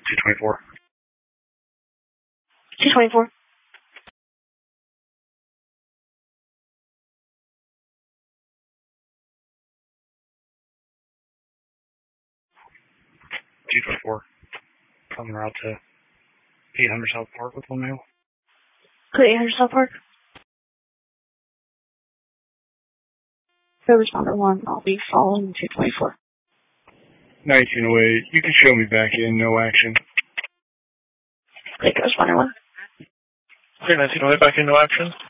224. 224. Coming route to 800 South Park with one male. Go to 800 South Park. So responder 1, I'll be following 224. 1908, you can show me back in, no action. Okay, responder 1. Okay, 1908, back in, no action.